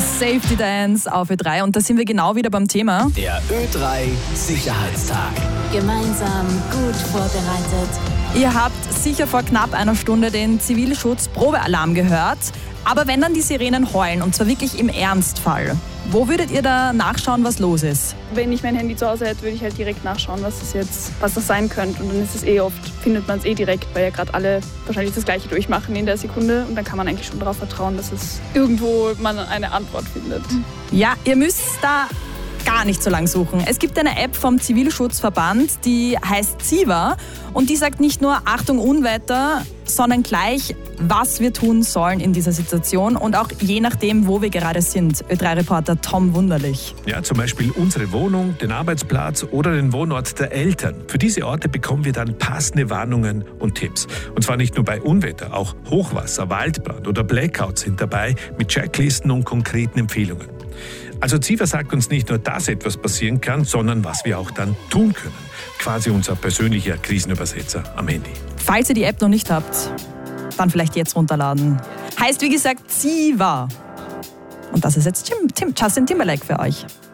Safety Dance auf Ö3 und da sind wir genau wieder beim Thema. Der Ö3 Sicherheitstag. Gemeinsam gut vorbereitet. Ihr habt sicher vor knapp einer Stunde den Zivilschutz-Probealarm gehört. Aber wenn dann die Sirenen heulen, und zwar wirklich im Ernstfall, wo würdet ihr da nachschauen, was los ist? Wenn ich mein Handy zu Hause hätte, würde ich halt direkt nachschauen, was das sein könnte. Und dann ist es findet man es direkt, weil ja gerade alle wahrscheinlich das Gleiche durchmachen in der Sekunde. Und dann kann man eigentlich schon darauf vertrauen, dass es irgendwo man eine Antwort findet. Ja, ihr müsst da gar nicht so lang suchen. Es gibt eine App vom Zivilschutzverband, die heißt Ziva und die sagt nicht nur Achtung Unwetter, sondern gleich, was wir tun sollen in dieser Situation und auch je nachdem, wo wir gerade sind. Ö3-Reporter Tom Wunderlich. Ja, zum Beispiel unsere Wohnung, den Arbeitsplatz oder den Wohnort der Eltern. Für diese Orte bekommen wir dann passende Warnungen und Tipps. Und zwar nicht nur bei Unwetter, auch Hochwasser, Waldbrand oder Blackout sind dabei mit Checklisten und konkreten Empfehlungen. Also Ziva sagt uns nicht nur, dass etwas passieren kann, sondern was wir auch dann tun können. Quasi unser persönlicher Krisenübersetzer am Handy. Falls ihr die App noch nicht habt, dann vielleicht jetzt runterladen. Heißt wie gesagt Ziva. Und das ist jetzt Justin Timberlake für euch.